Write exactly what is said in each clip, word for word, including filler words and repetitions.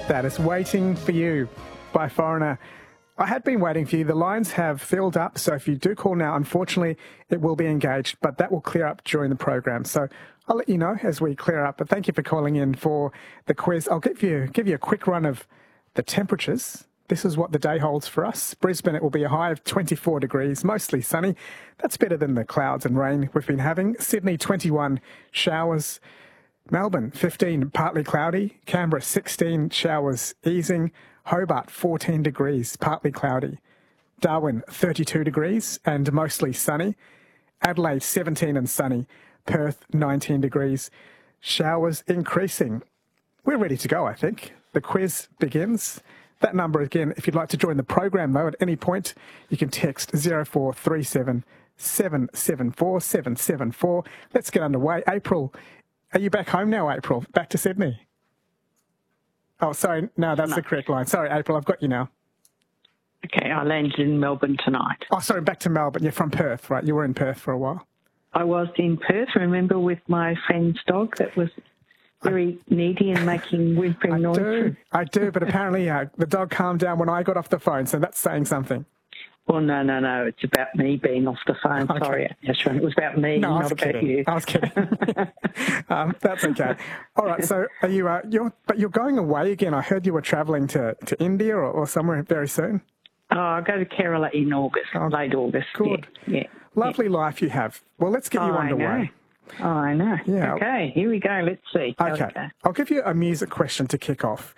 That is Waiting for You by Foreigner. I had been waiting for you. The lines have filled up, so if you do call now, unfortunately, it will be engaged, but that will clear up during the program. So I'll let you know as we clear up. But thank you for calling in for the quiz. I'll give you give you a quick run of the temperatures. This is what the day holds for us. Brisbane, it will be a high of twenty-four degrees, mostly sunny. That's better than the clouds and rain we've been having. Sydney, twenty-one, showers. Melbourne, fifteen, partly cloudy. Canberra, sixteen, showers easing. Hobart, fourteen degrees, partly cloudy. Darwin, thirty-two degrees and mostly sunny. Adelaide, seventeen and sunny. Perth, nineteen degrees. Showers increasing. We're ready to go, I think. The quiz begins. That number again, if you'd like to join the program, though, at any point, you can text zero four three seven, seven seven four, seven seven four. Let's get underway. April, are you back home now, April? Back to Sydney? Oh, sorry. No, that's no. the correct line. Sorry, April, I've got you now. Okay, I landed in Melbourne tonight. Oh, sorry, back to Melbourne. You're from Perth, right? You were in Perth for a while. I was in Perth, remember, with my friend's dog that was very I, needy and making whimpering I noises. Do, I do, but apparently uh, the dog calmed down when I got off the phone, so that's saying something. Well, no, no, no. It's about me being off the phone. Okay. Sorry, Ashwin. It was about me, no, not about kidding. you. I was kidding. um, that's okay. All right. So, are you? Uh, you're, but you're going away again. I heard you were travelling to, to India or, or somewhere very soon. Oh, I'll go to Kerala in August, oh, late August. Good. Yeah. yeah. Lovely yeah. life you have. Well, let's get you oh, underway. I know. Oh, I know. Yeah. Okay. Here we go. Let's see. Okay. okay. I'll give you a music question to kick off.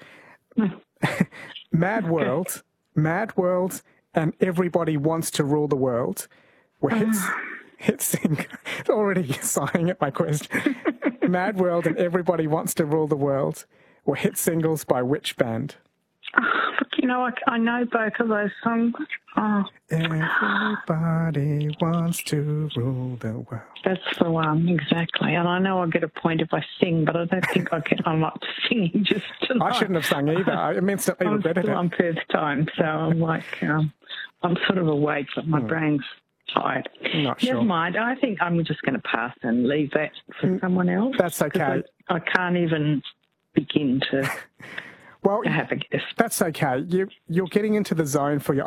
Mad World. Mad World. And Everybody Wants to Rule the World were hits, hit sing. Already sighing at my question. Mad World and Everybody Wants to Rule the World were hit singles by which band? Oh, look, you know, I, I know both of those songs. Oh. Everybody wants to rule the world. That's the one, exactly. And I know I'll get a point if I sing, but I don't think I get, I'm up to singing just tonight. I shouldn't have sung either. I instantly I'm regretted still it. on Perth time, so I'm like, um, I'm sort of awake, but my hmm. brain's tired. Not sure. Never mind. I think I'm just going to pass and leave that for mm, someone else. That's okay. I, I can't even begin to... Well, I have a guess. That's okay. You, you're getting into the zone for your